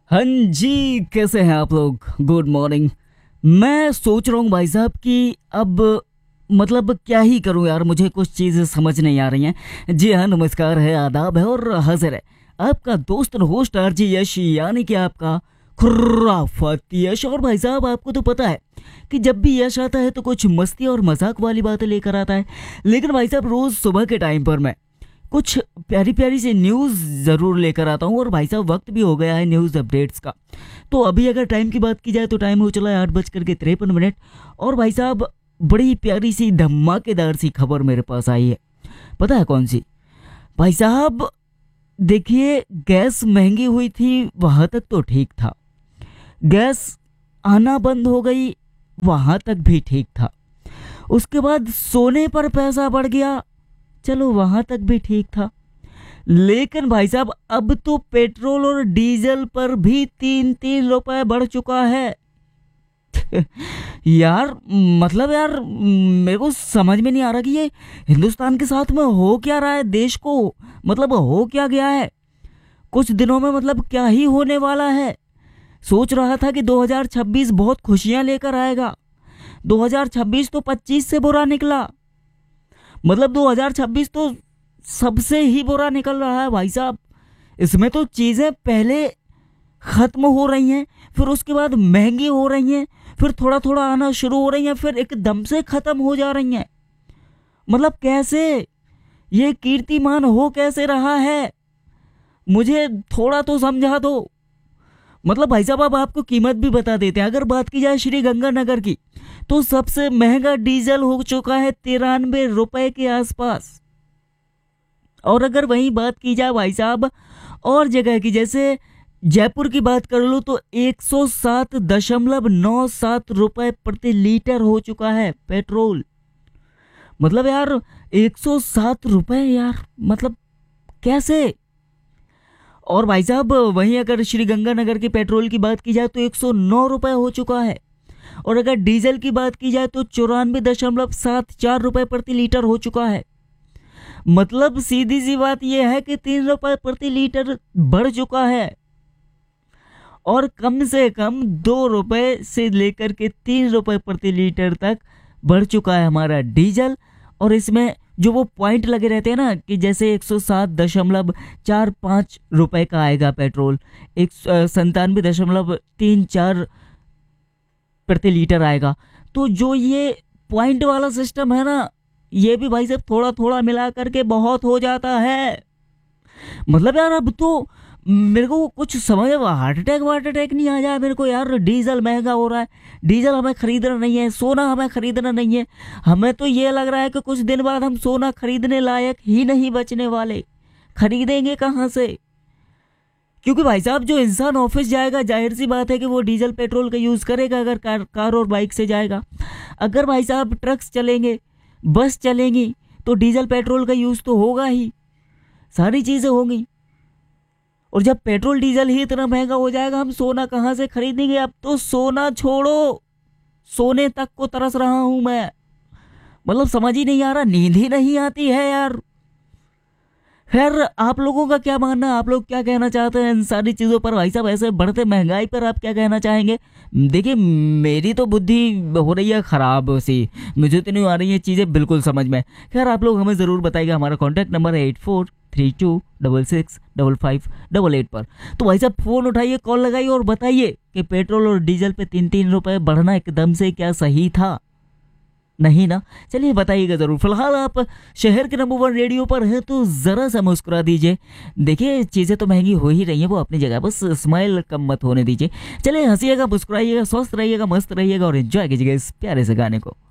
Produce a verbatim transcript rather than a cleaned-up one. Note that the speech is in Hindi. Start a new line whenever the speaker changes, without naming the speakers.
हाँ जी, कैसे हैं आप लोग? Good morning. मैं सोच रहा हूँ भाई साहब कि अब मतलब क्या ही करूँ यार, मुझे कुछ चीज़ें समझ नहीं आ रही हैं। जी हाँ, नमस्कार है, आदाब है और हाजिर है आपका दोस्त और होस्ट आरजी यश, यानी कि आपका खुर्राफत यश। और भाई साहब आपको तो पता है कि जब भी यश आता है तो कुछ मस्ती और मजाक वाली बातें लेकर आता है। लेकिन भाई साहब रोज़ सुबह के टाइम पर मैं कुछ प्यारी प्यारी सी न्यूज़ ज़रूर लेकर आता हूँ। और भाई साहब वक्त भी हो गया है न्यूज़ अपडेट्स का। तो अभी अगर टाइम की बात की जाए तो टाइम हो चला है आठ बजकर के तिरपन मिनट। और भाई साहब बड़ी प्यारी सी धमाकेदार सी खबर मेरे पास आई है। पता है कौन सी? भाई साहब देखिए, गैस महंगी हुई थी वहाँ तक तो ठीक था, गैस आना बंद हो गई वहाँ तक भी ठीक था, उसके बाद सोने पर पैसा बढ़ गया, चलो वहां तक भी ठीक था। लेकिन भाई साहब अब तो पेट्रोल और डीजल पर भी तीन तीन रुपए बढ़ चुका है। यार मतलब यार मेरे को समझ में नहीं आ रहा कि ये हिंदुस्तान के साथ में हो क्या रहा है, देश को मतलब हो क्या गया है। कुछ दिनों में मतलब क्या ही होने वाला है। सोच रहा था कि दो हज़ार छब्बीस बहुत खुशियां लेकर आएगा, दो हज़ार छब्बीस तो पच्चीस से बुरा निकला। मतलब दो हज़ार छब्बीस तो सबसे ही बुरा निकल रहा है भाई साहब। इसमें तो चीज़ें पहले ख़त्म हो रही हैं, फिर उसके बाद महंगी हो रही हैं, फिर थोड़ा थोड़ा आना शुरू हो रही हैं, फिर एकदम से ख़त्म हो जा रही हैं। मतलब कैसे ये कीर्तिमान हो कैसे रहा है, मुझे थोड़ा तो समझा दो। मतलब भाई साहब अब आपको कीमत भी बता देते हैं। अगर बात की जाए श्री गंगानगर की तो सबसे महंगा डीजल हो चुका है तिरानवे रुपए के आसपास। और अगर वहीं बात की जाए भाई साहब और जगह की, जैसे जयपुर की बात कर लो तो एक सौ सात दशमलव नौ सात रुपए प्रति लीटर हो चुका है पेट्रोल। मतलब यार एक सौ सात रुपए यार, मतलब कैसे? और भाई साहब वहीं अगर श्री गंगानगर के पेट्रोल की बात की जाए तो एक सौ नौ रुपए हो चुका है। और अगर डीजल की बात की जाए तो चौरानवे दशमलव सात चार रुपए प्रति लीटर हो चुका है। मतलब सीधी सी बात यह है कि तीन रुपए प्रति लीटर बढ़ चुका है। और कम से कम दो रुपए से लेकर के तीन रुपए प्रति लीटर तक बढ़ चुका है हमारा डीजल। और इसमें जो वो पॉइंट लगे रहते हैं ना कि जैसे एक सौ सात दशमलव चार पाँच रुपए का आएगा पेट्रोल, एक संतानवे दशमलव तीन चार प्रति लीटर आएगा। तो जो ये पॉइंट वाला सिस्टम है ना, ये भी भाई साहब थोड़ा थोड़ा मिला करके बहुत हो जाता है। मतलब यार अब तो मेरे को कुछ समझ हार्ट अटैक वार्ट अटैक नहीं आ जाए मेरे को यार। डीजल महंगा हो रहा है, डीजल हमें खरीदना नहीं है, सोना हमें खरीदना नहीं है। हमें तो ये लग रहा है कि कुछ दिन बाद हम सोना खरीदने लायक ही नहीं बचने वाले। खरीदेंगे कहाँ से? क्योंकि भाई साहब जो इंसान ऑफिस जाएगा जाहिर सी बात है कि वो डीजल पेट्रोल का यूज़ करेगा अगर कार कार और बाइक से जाएगा। अगर भाई साहब ट्रक्स चलेंगे, बस चलेंगी तो डीजल पेट्रोल का यूज़ तो होगा ही, सारी चीज़ें होंगी। और जब पेट्रोल डीजल ही इतना महंगा हो जाएगा हम सोना कहाँ से खरीदेंगे? अब तो सोना छोड़ो, सोने तक को तरस रहा हूं मैं। मतलब समझ ही नहीं आ रहा, नींद ही नहीं आती है यार। खैर आप लोगों का क्या मानना है, आप लोग क्या कहना चाहते हैं इन सारी चीज़ों पर? भाई साहब ऐसे बढ़ते महंगाई पर आप क्या कहना चाहेंगे? देखिए मेरी तो बुद्धि हो रही है ख़राब सी, मुझे तो नहीं आ रही है चीज़ें बिल्कुल समझ में। खैर आप लोग हमें ज़रूर बताइएगा। हमारा कॉन्टैक्ट नंबर है eight four three to double six double five double eight पर। तो भाई साहब फ़ोन उठाइए, कॉल लगाइए और बताइए कि पेट्रोल और डीजल पे तीन तीन रुपये बढ़ना एकदम से क्या सही था? नहीं ना? चलिए बताइएगा ज़रूर। फिलहाल आप शहर के नंबर वन रेडियो पर हैं तो ज़रा सा मुस्कुरा दीजिए। देखिए चीज़ें तो महंगी हो ही रही हैं, वो अपनी जगह, बस स्माइल कम मत होने दीजिए। चलिए हंसीएगा, मुस्कुराइएगा, स्वस्थ रहिएगा, मस्त रहिएगा और एंजॉय कीजिएगा इस प्यारे से गाने को।